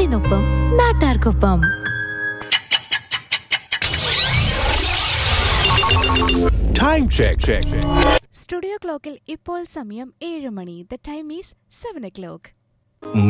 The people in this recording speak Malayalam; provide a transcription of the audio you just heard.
നാടിനൊപ്പം നാട്ടാർക്കൊപ്പം. Time check. സ്റ്റുഡിയോ ക്ലോക്കിൽ ഇപ്പോൾ സമയം 7 മണി. The time is 7 o'clock.